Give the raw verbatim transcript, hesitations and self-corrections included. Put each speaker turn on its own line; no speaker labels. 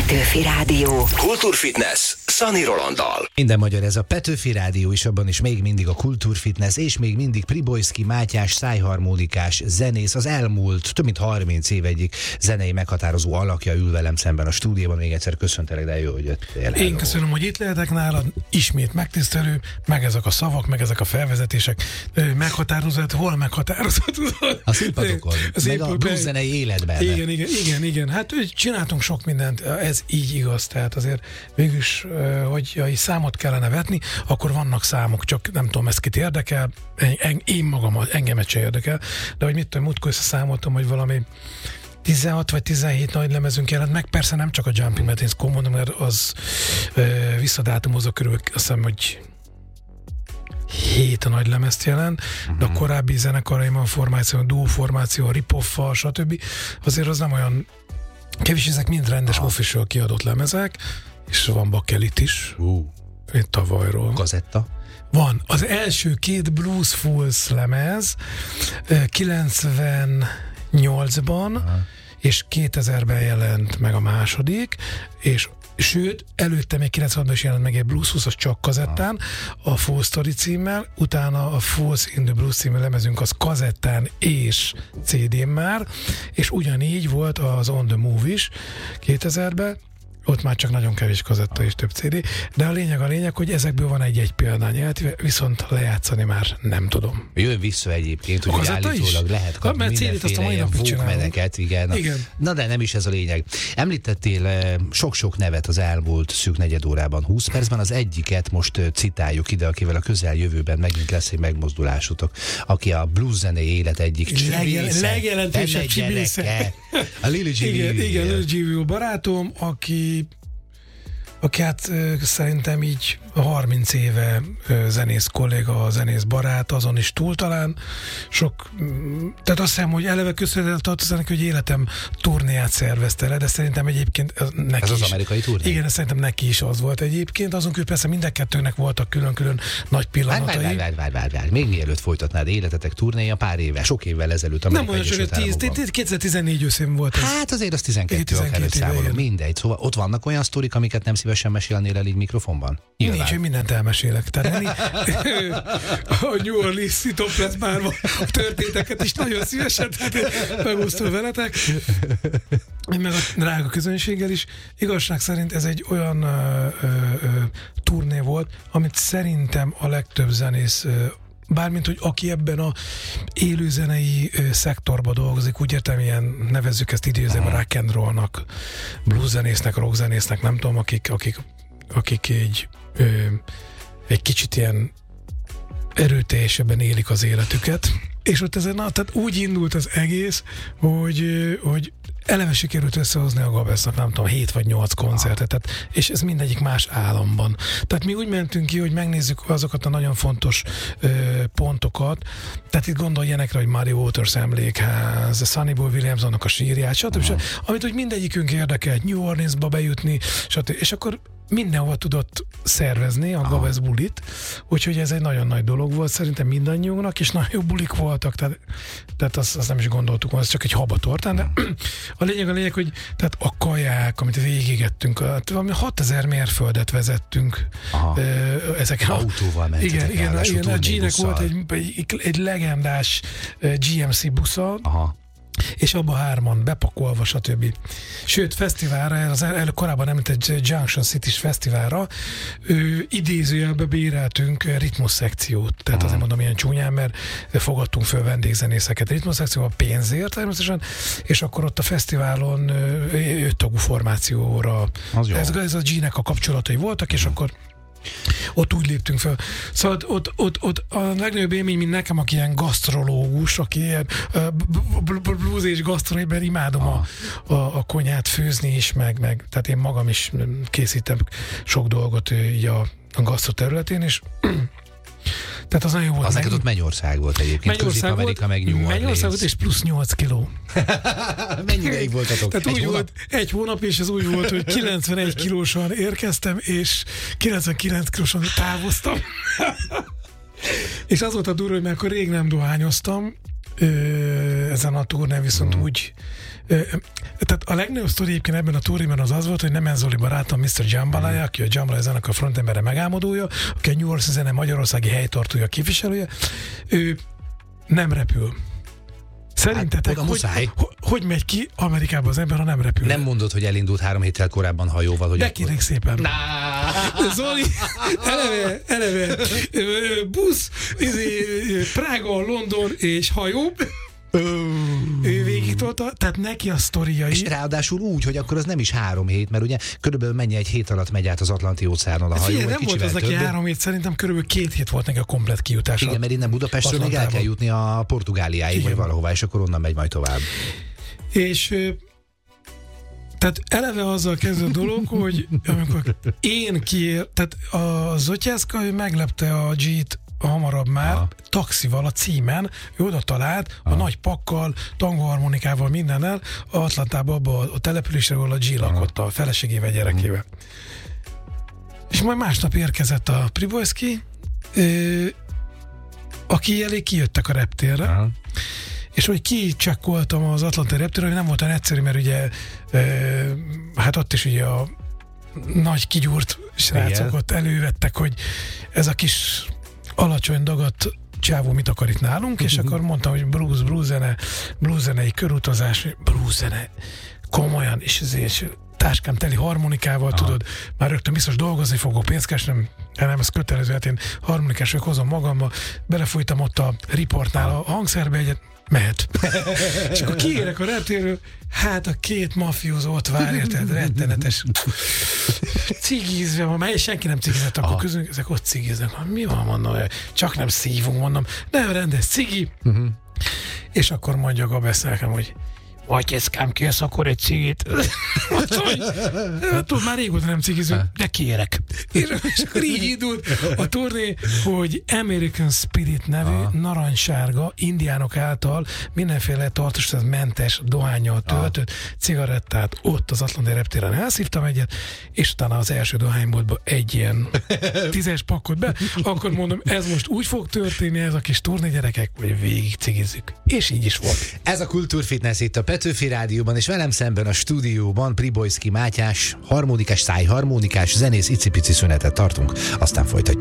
Petőfi Rádió.
Kultúrfitness Szani Rolanddal.
Minden magyar, ez a Petőfi Rádió, és abban is még mindig a Kultúrfitness, és még mindig Pribojszky Mátyás, szájharmonikás zenész, az elmúlt több mint harminc év egyik zenei meghatározó alakja ül velem szemben a stúdióban. Még egyszer köszöntelek, de jó, hogy jöttél.
Én köszönöm, hogy itt lehetek nálad, ismét megtisztelő, meg ezek a szavak, meg ezek a felvezetések, meghatározat, hol meghatározat?
A színpadokon,
az
meg a blueszenei életben.
Igen, igen, igen, igen. Hát csináltunk sok mindent, ez így igaz, tehát azért mégis, hogy ha számot kellene vetni, akkor vannak számok, csak nem tudom, ez kit érdekel, én magam, engemet se érdekel, de hogy mit tudom, múltkor összeszámoltam, hogy valami tizenhat vagy tizenhét nagy lemezünk jelent meg, persze nem csak a Jumping Martins Common, mert az visszadátumozok körül, azt hiszem, hogy hét a nagy lemezt jelent, uh-huh. de a korábbi zenekaraimban formáció, a duo formáció, a rip-off-a, stb. Azért az nem olyan kevés, ezek mind rendes official kiadott lemezek, és van Bakelit is, uh. itt tavalyról.
Kazetta?
Van. Az első két Blues Fools lemez kilencvennyolcban uh-huh. és kétezerben jelent meg a második, és sőt, előtte még kilencvenben is jelent meg egy Blues Fools, az csak kazettán, a Full Story címmel, utána a Fools in the Blues címmel lemezünk az kazettán és cé dén már, és ugyanígy volt az On the Move is kétezerben, ott már csak nagyon kevés kazetta és több cé dé, de a lényeg a lényeg, hogy ezekből van egy-egy példány eltéve, viszont lejátszani már nem tudom.
Jön vissza egyébként, hogy állítólag is lehet kapni ha, mindenféle ilyen vókmeneket, igen.
igen.
Na de nem is ez a lényeg. Említettél sok-sok nevet az elmúlt szűk negyed órában, húsz percben, az egyiket most citáljuk ide, akivel a közeljövőben megint lesz egy megmozdulásotok, aki a blues zenei élet egyik csibésze,
legjelentősebb csibésze.
A Lily G.
Igen, igen, Lily G. barátom, aki aki hát szerintem így harminc éve zenész kolléga, zenész barát, azon is túl talán. Sok, tehát azt hiszem, hogy eleve köszönhetően tartozik, hogy életem turnéját szervezte le, de szerintem egyébként neki
Ez az
is,
amerikai turné?
Igen, szerintem neki is az volt egyébként. Azon kívül persze mind a kettőnek voltak külön-külön nagy pillanatai.
Várj, várj, várj, várj, várj. Még mielőtt folytatnád életetek turnéja pár éve, sok évvel ezelőtt Amerikai
Nem olyan sok, kétezer-tizennégy őszén volt ez.
Hát azért az tizenkettő előtt számolom, mindegy. Szóval ott vannak olyan sztorik, amiket nem szívesen mesélnél el így mikrofonban?
Nyilván. Nincs, hogy mindent elmesélek. Tehát a New Orleans-i Topless bárban a történeteket is nagyon szívesen megosztom veletek. Meg a drága közönséggel is. Igazság szerint ez egy olyan ö, ö, ö, turné volt, amit szerintem a legtöbb zenész ö, bármint, hogy aki ebben a élőzenei ö, szektorban dolgozik, úgy értem, ilyen nevezzük ezt idézőben rock and rollnak, blueszenésznek, rockzenésznek, nem tudom, akik, akik, akik egy, ö, egy kicsit ilyen erőteljesebben élik az életüket. És ott ezen, na, tehát úgy indult az egész, hogy, hogy eleve sikerült összehozni a Gabesznak, nem tudom, hét vagy nyolc koncertet, tehát, és ez mindegyik más államban. Tehát mi úgy mentünk ki, hogy megnézzük azokat a nagyon fontos ö, pontokat, tehát itt gondolj ilyenekre, hogy Muddy Waters emlékház, Sonny Boy Williamsonnak a sírját, stb. stb. Amit úgy mindegyikünk érdekelt, New Orleansba bejutni, stb. És akkor mindenhova tudott szervezni a Gabesz bulit, úgyhogy ez egy nagyon nagy dolog volt szerintem mindannyiunknak, és nagyon jó bulik voltak, tehát, tehát azt, azt nem is gondoltuk, ez csak egy habatortán, de a lényeg a lényeg, hogy tehát a kaják, amit végigettünk, valami hatezer mérföldet vezettünk
Aha.
ezeken.
Autóval mentetek
igen,
el,
igen, a G-nek volt egy, egy, egy legendás gé em cé busza,
Aha.
és abban hárman bepakolva, stb. Sőt, fesztiválra, az el, korábban említett Junction City-s fesztiválra ő, idézőjelbe béreltünk ritmus szekciót. Tehát uh-huh. azért mondom ilyen csúnyán, mert fogadtunk föl vendégzenészeket ritmus szekcióval pénzért természetesen, és akkor ott a fesztiválon öttagú formációra ez, ez a G-nek a kapcsolatai voltak, és uh-huh. akkor ott úgy léptünk fel. Szóval ott, ott, ott a legnagyobb élmény, mint nekem, aki ilyen gasztrológus, aki ilyen blues és gasztrológus, imádom a, a, a konyhát főzni is, meg, meg tehát én magam is készítem sok dolgot így a, a gasztro területén, és tehát az nagyon volt.
Az neked ott Mennyország volt egyébként, Közép-Amerika meg New Orleans.
Mennyország volt, és plusz nyolc kiló.
Mennyire így voltatok?
Tehát
egy
úgy
hónap?
volt, egy hónap, és ez úgy volt, hogy kilencvenegy kilósan érkeztem, és kilencvenkilenc kilósan távoztam. És az volt a durva, hogy már akkor rég nem dohányoztam, ö, ezen a turnén viszont mm. úgy ö, tehát a legnagyobb sztori egyébként ebben a turnéban az az volt, hogy Nemen Zoli barátom, miszter Jambalaya, aki a Jambalaya zenekar frontembere megálmodója, aki a New Orleans zene magyarországi helytartója, képviselője, ő nem repül. Szerintetek,
hát,
hogy, hogy, hogy megy ki Amerikába az ember, ha nem repül?
Nem mondod, hogy elindult három héttel korábban hajóval, hogy...
De kérlek akkor... szépen. Zoli, eleve, eleve, busz, izé, Prága, London és hajó. Ő végig tolta, tehát neki a sztoriai.
És ráadásul úgy, hogy akkor az nem is három hét, mert ugye körülbelül mennyi egy hét alatt megy át az Atlanti óceánon a hajó.
Figyelj, nem volt az neki három hét, szerintem körülbelül két hét volt neki a komplet kijutása.
Igen, mert innen Budapestről még el kell jutni a Portugáliáig, vagy valahová, és akkor onnan megy majd tovább.
És tehát eleve azzal kezd a dolog, hogy amikor én kiér, tehát a Zotyászka meglepte a G-t hamarabb már, aha, taxival a címen, ő oda talált, aha, a nagy pakkal, tangoharmonikával, mindennel, Atlantába, abba a településre, ahol a G lakott a feleségével, gyerekével. És majd másnap érkezett a Pribojszki, aki elég kijöttek a reptérre, aha, és hogy kicsekkoltam az Atlantai reptérre, hogy nem volt olyan egyszerű, mert ugye e, hát ott is ugye a nagy kigyúrt srácok ott elővettek, hogy ez a kis alacsony dagadt csávó mit akar itt nálunk, és akkor mondtam, hogy blues, blues zene, blues zenei körutazás, blues zene, komolyan, és ezért táskám teli harmonikával, aha, tudod, már rögtön biztos dolgozni fogok, pénzkeresnem, nem, ez kötelező, hát én harmonikás vagyok, hozom magamba, belefújtam ott a riportnál a hangszerbe egyet, mehet. És akkor kiérek a reptérről, hát a két mafiózó ott vár, érted, rettenetes cigizve van, mert senki nem cigizett, akkor aha, közünk ezek ott cigiznek, mi van, mondom, csak nem szívunk, mondom, nem rendes cigi, uh-huh, és akkor mondja a beszélkem, hogy Atyeszkám, kérsz akkor egy cigit? Tudod, már régóta nem cigizünk, de kérek. És, és akkor így indult a turné, hogy American Spirit nevű, aha, narancssárga, indiánok által mindenféle tartósítatmentes dohánnyal töltött cigarettát ott az Atlanti reptéren elszívtam egyet, és utána az első dohányboltba egy ilyen tízes pakkot be, akkor mondom, ez most úgy fog történni, ez a kis turné, gyerekek, hogy végig cigizzük. És így is volt.
Ez a Kultúrfitness itt a Petőfi Rádióban, és velem szemben a stúdióban Pribojszki Mátyás, harmonikás, szájharmonikás, zenész, icipici szünetet tartunk, aztán folytatjuk.